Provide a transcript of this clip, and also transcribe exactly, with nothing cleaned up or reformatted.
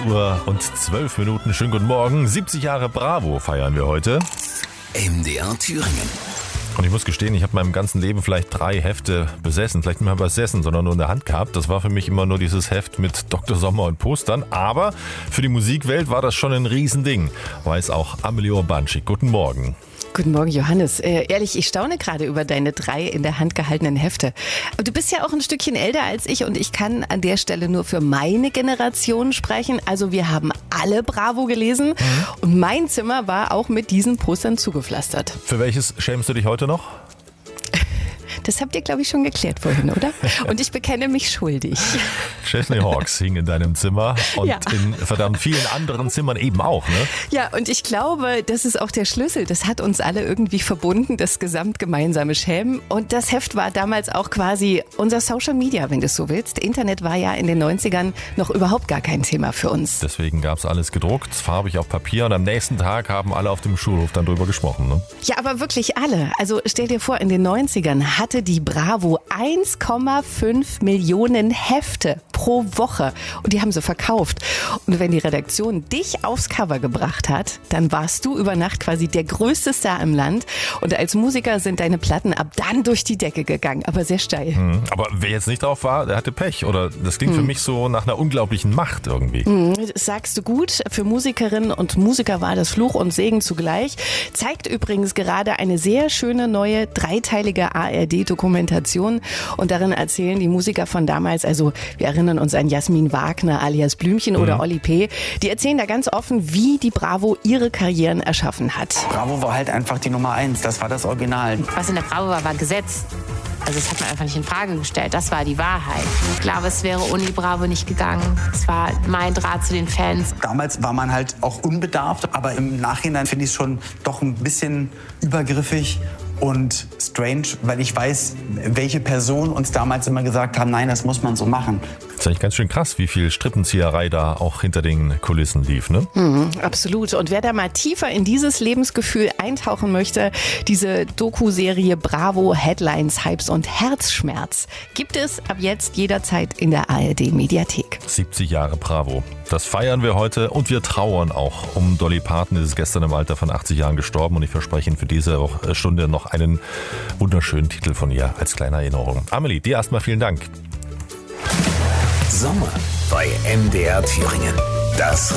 Uhr und zwölf Minuten. Schönen guten Morgen. siebzig Jahre Bravo feiern wir heute. M D R Thüringen. Und ich muss gestehen, ich habe meinem ganzen Leben vielleicht drei Hefte besessen. Vielleicht nicht mal besessen, sondern nur in der Hand gehabt. Das war für mich immer nur dieses Heft mit Doktor Sommer und Postern. Aber für die Musikwelt war das schon ein Riesending. Weiß auch Amelie Urbanschik. Guten Morgen. Guten Morgen, Johannes. Äh, ehrlich, ich staune gerade über deine drei in der Hand gehaltenen Hefte. Aber du bist ja auch ein Stückchen älter als ich und ich kann an der Stelle nur für meine Generation sprechen. Also wir haben alle Bravo gelesen mhm. und mein Zimmer war auch mit diesen Postern zugepflastert. Für welches schämst du dich heute noch? Das habt ihr, glaube ich, schon geklärt vorhin, oder? Und ich bekenne mich schuldig. Chesney Hawkes hing in deinem Zimmer und ja. in verdammt vielen anderen Zimmern eben auch, ne? Ja, und ich glaube, das ist auch der Schlüssel. Das hat uns alle irgendwie verbunden, das gesamtgemeinsame Schämen. Und das Heft war damals auch quasi unser Social Media, wenn du es so willst. Internet war ja in den neunzigern noch überhaupt gar kein Thema für uns. Deswegen gab es alles gedruckt, farbig auf Papier und am nächsten Tag haben alle auf dem Schulhof dann drüber gesprochen, ne? Ja, aber wirklich alle. Also stell dir vor, in den neunzigern hatte die Bravo eins Komma fünf Millionen Hefte pro Woche und die haben sie verkauft. Und wenn die Redaktion dich aufs Cover gebracht hat, dann warst du über Nacht quasi der größte Star im Land und als Musiker sind deine Platten ab dann durch die Decke gegangen, aber sehr steil. Mhm. Aber wer jetzt nicht drauf war, der hatte Pech oder das klingt mhm. für mich so nach einer unglaublichen Macht irgendwie. Mhm, das sagst du gut. Für Musikerinnen und Musiker war das Fluch und Segen zugleich. Zeigt übrigens gerade eine sehr schöne neue dreiteilige A R D-Dokumentation und darin erzählen die Musiker von damals, also wir erinnern uns an Jasmin Wagner alias Blümchen oder mhm. Olli P., die erzählen da ganz offen, wie die Bravo ihre Karrieren erschaffen hat. Bravo war halt einfach die Nummer eins, das war das Original. Was in der Bravo war, war Gesetz. Also das hat man einfach nicht in Frage gestellt. Das war die Wahrheit. Ich glaube, es wäre ohne die Bravo nicht gegangen. Es war mein Draht zu den Fans. Damals war man halt auch unbedarft, aber im Nachhinein finde ich es schon doch ein bisschen übergriffig und strange, weil ich weiß, welche Personen uns damals immer gesagt haben, nein, das muss man so machen. Das ist eigentlich ganz schön krass, wie viel Strippenzieherei da auch hinter den Kulissen lief, ne? Mhm, absolut. Und wer da mal tiefer in dieses Lebensgefühl eintauchen möchte, diese Doku-Serie Bravo, Headlines, Hypes und Herzschmerz gibt es ab jetzt jederzeit in der A R D-Mediathek. siebzig Jahre Bravo. Das feiern wir heute und wir trauern auch um Dolly Parton. Die ist gestern im Alter von achtzig Jahren gestorben und ich verspreche Ihnen für diese Stunde noch einen wunderschönen Titel von ihr als kleine Erinnerung. Amelie, dir erstmal vielen Dank. Sommer bei M D R Thüringen. Das